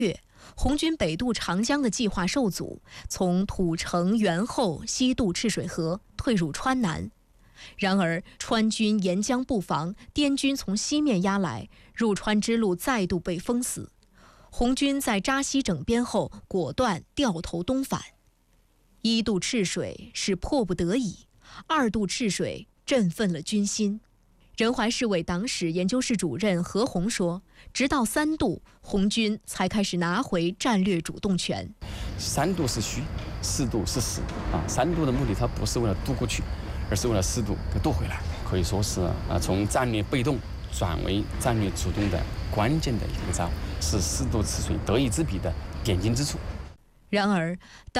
红军北渡长江的计划受阻，从土城、元后西渡赤水河，退入川南。然而，川军沿江布防，滇军从西面压来，入川之路再度被封死。红军在扎西整编后，果断掉头东返。一渡赤水是迫不得已，二渡赤水振奋了军心。仁怀市委党史研究室主任何鸿说，直到3渡，红军才开始拿回战略主动权。 3渡是虚，4渡是实啊。3渡的目的，它不是为了渡过去，而是为了4渡给渡回来。可以说是从战略被动转为战略主动的关键的一个招，是4渡赤水得一之笔的点睛之处。 然而，